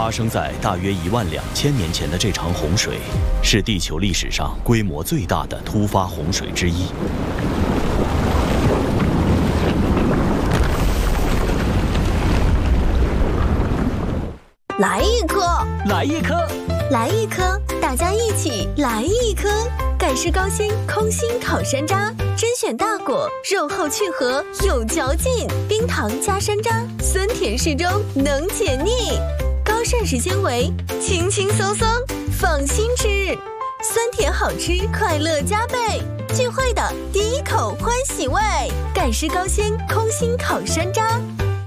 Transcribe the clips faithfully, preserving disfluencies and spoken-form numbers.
发生在大约一万两千年前的这场洪水，是地球历史上规模最大的突发洪水之一。 来一颗， 来一颗， 来一颗，大家一起来一颗。盖世高新空心烤山楂，甄选大果，肉厚去核，有嚼劲，冰糖加山楂，酸甜适中，能解腻。高膳食纤维，轻轻松松，放心吃，酸甜好吃，快乐加倍。聚会的第一口欢喜味，盖世高鲜空心烤山楂。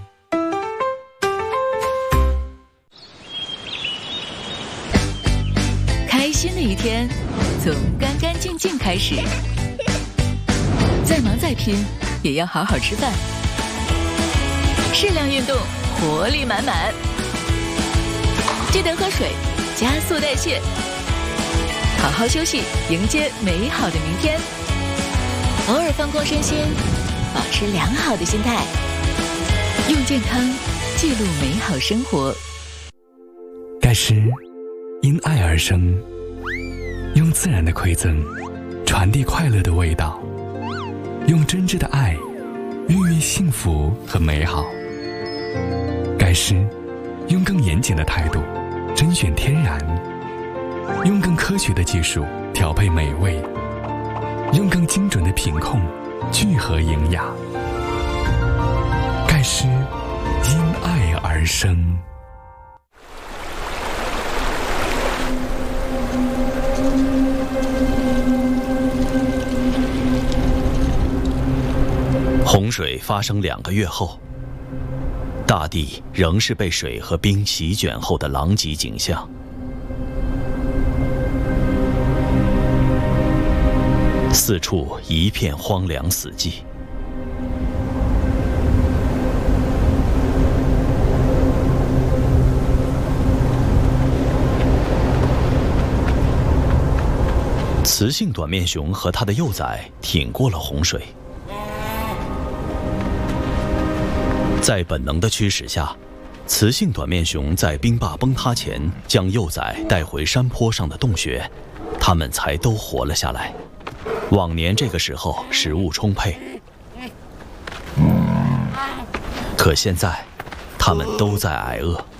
开心的一天从干干净净开始，再忙再拼也要好好吃饭，适量运动，活力满满。记得喝水，加速代谢，好好休息，迎接美好的明天。偶尔放空身心，保持良好的心态，用健康记录美好生活。 盖诗因爱而生，用自然的馈赠传递快乐的味道，用真挚的爱孕育幸福和美好。盖诗用更严谨的态度甄选天然，用更科学的技术调配美味，用更精准的品控聚合营养。盖诗因爱而生。 洪水发生两个月后，大地仍是被水和冰席卷后的狼藉景象。四处一片荒凉死寂。雌性短面熊和它的幼崽挺过了洪水。在本能的驱使下，雌性短面熊在冰坝崩塌前将幼崽带回山坡上的洞穴，它们才都活了下来。往年这个时候食物充沛，可现在它们都在挨饿。